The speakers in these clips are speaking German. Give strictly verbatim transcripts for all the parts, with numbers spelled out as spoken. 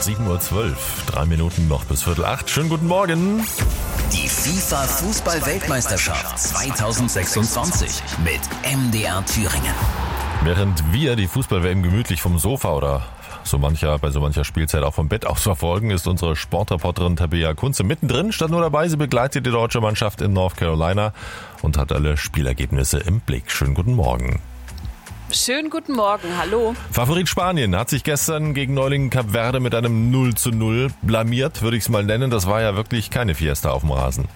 sieben Uhr zwölf, drei Minuten noch bis Viertel acht. Schönen guten Morgen. Die FIFA-Fußball-Weltmeisterschaft zweitausendsechsundzwanzig mit M D R Thüringen. Während wir die Fußball-W M gemütlich vom Sofa oder so mancher bei so mancher Spielzeit auch vom Bett aus verfolgen, ist unsere Sportreporterin Tabea Kunze mittendrin. Statt nur dabei, sie begleitet die deutsche Mannschaft in North Carolina und hat alle Spielergebnisse im Blick. Schönen guten Morgen. Schönen guten Morgen, hallo. Favorit Spanien hat sich gestern gegen Neulingen Kap Verde mit einem null zu null blamiert, würde ich es mal nennen. Das war ja wirklich keine Fiesta auf dem Rasen.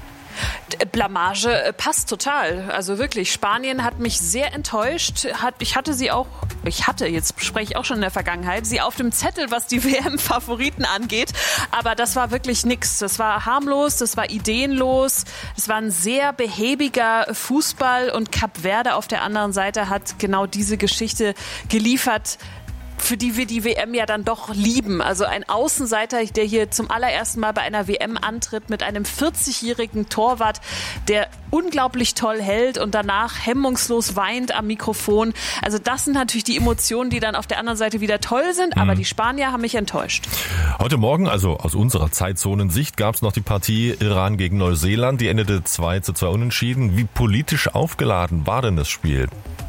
Blamage passt total. Also wirklich, Spanien hat mich sehr enttäuscht. Hat, ich hatte sie auch, ich hatte, jetzt spreche ich auch schon in der Vergangenheit, sie auf dem Zettel, was die W M-Favoriten angeht. Aber das war wirklich nix. Das war harmlos, das war ideenlos. Es war ein sehr behäbiger Fußball und Kap Verde auf der anderen Seite hat genau diese Geschichte geliefert, für die wir die W M ja dann doch lieben. Also ein Außenseiter, der hier zum allerersten Mal bei einer W M antritt mit einem vierzigjährigen Torwart, der unglaublich toll hält und danach hemmungslos weint am Mikrofon. Also das sind natürlich die Emotionen, die dann auf der anderen Seite wieder toll sind, aber mhm. die Spanier haben mich enttäuscht. Heute Morgen, also aus unserer Zeitzonensicht, gab es noch die Partie Iran gegen Neuseeland. Die endete zwei zu zwei unentschieden. Wie politisch aufgeladen war denn das Spiel?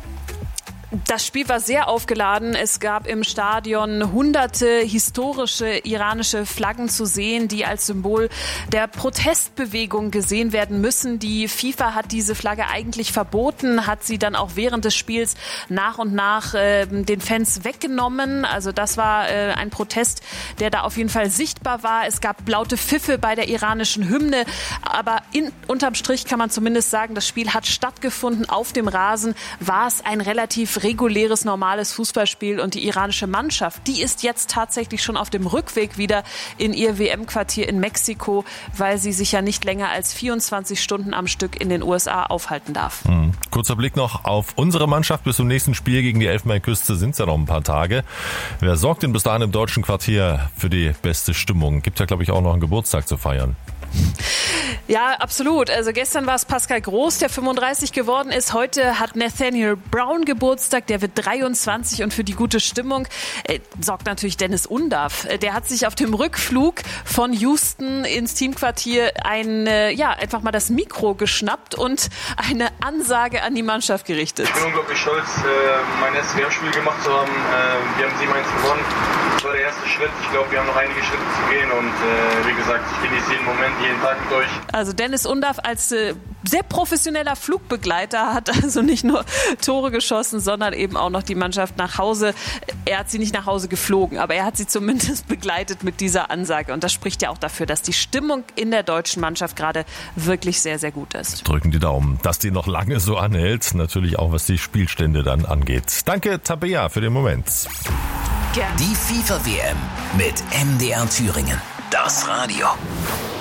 Das Spiel war sehr aufgeladen. Es gab im Stadion hunderte historische iranische Flaggen zu sehen, die als Symbol der Protestbewegung gesehen werden müssen. Die FIFA hat diese Flagge eigentlich verboten, hat sie dann auch während des Spiels nach und nach äh, den Fans weggenommen. Also das war äh, ein Protest, der da auf jeden Fall sichtbar war. Es gab laute Pfiffe bei der iranischen Hymne, aber in, unterm Strich kann man zumindest sagen, das Spiel hat stattgefunden. Auf dem Rasen war es ein relativ reguläres, normales Fußballspiel und die iranische Mannschaft, die ist jetzt tatsächlich schon auf dem Rückweg wieder in ihr W M-Quartier in Mexiko, weil sie sich ja nicht länger als vierundzwanzig Stunden am Stück in den U S A aufhalten darf. Mhm. Kurzer Blick noch auf unsere Mannschaft. Bis zum nächsten Spiel gegen die Elfenbeinküste sind es ja noch ein paar Tage. Wer sorgt denn bis dahin im deutschen Quartier für die beste Stimmung? Gibt ja, glaube ich, auch noch einen Geburtstag zu feiern. Ja, absolut. Also gestern war es Pascal Groß, der fünfunddreißig geworden ist. Heute hat Nathaniel Brown Geburtstag, der wird dreiundzwanzig und für die gute Stimmung äh, sorgt natürlich Dennis Undaff. Der hat sich auf dem Rückflug von Houston ins Teamquartier ein, äh, ja, einfach mal das Mikro geschnappt und eine Ansage an die Mannschaft gerichtet. Ich bin unglaublich stolz, äh, mein erstes W M-Spiel gemacht zu haben. Äh, wir haben sieben eins gewonnen. Das war der erste Schritt. Ich glaube, wir haben noch einige Schritte zu gehen und äh, wie gesagt, ich genieße jeden Moment, jeden Tag mit euch. Also Dennis Undaff als äh, sehr professioneller Flugbegleiter hat also nicht nur Tore geschossen, sondern eben auch noch die Mannschaft nach Hause. Er hat sie nicht nach Hause geflogen, aber er hat sie zumindest begleitet mit dieser Ansage. Und das spricht ja auch dafür, dass die Stimmung in der deutschen Mannschaft gerade wirklich sehr, sehr gut ist. Drücken die Daumen, dass die noch lange so anhält. Natürlich auch, was die Spielstände dann angeht. Danke, Tabea, für den Moment. Gerne. Die FIFA-W M mit M D R Thüringen. Das Radio.